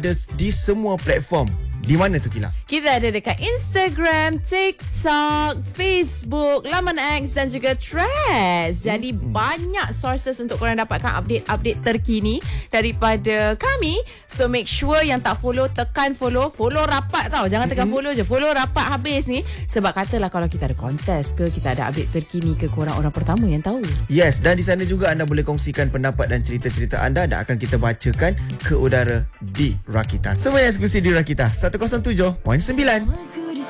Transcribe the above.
ada di semua platform. Di mana tu, Kila? Kita ada dekat Instagram, TikTok, Facebook, laman X dan juga Threads. Jadi banyak sources untuk korang dapatkan update-update terkini daripada kami. So make sure yang tak follow, tekan follow. Follow rapat tau. Jangan tekan follow je. Follow rapat habis ni. Sebab katalah kalau kita ada kontes ke, kita ada update terkini ke, korang orang pertama yang tahu. Yes, dan di sana juga anda boleh kongsikan pendapat dan cerita-cerita anda dan akan kita bacakan ke udara di Rakita. Semuanya eksklusif di Rakita 107.9.